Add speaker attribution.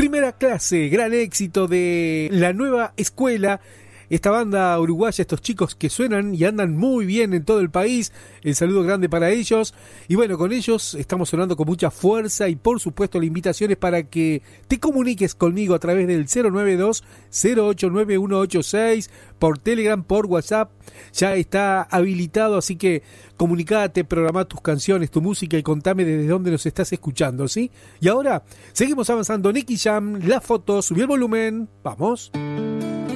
Speaker 1: Primera Clase, gran éxito de La Nueva Escuela. Esta banda uruguaya, estos chicos que suenan y andan muy bien en todo el país. El saludo grande para ellos. Y bueno, con ellos estamos sonando con mucha fuerza y por supuesto la invitación es para que te comuniques conmigo a través del 092-089-186, por Telegram, por WhatsApp. Ya está habilitado, así que comunicate, programa tus canciones, tu música y contame desde dónde nos estás escuchando, ¿sí? Y ahora seguimos avanzando. Nicky Jam, la foto, subí el volumen. Vamos.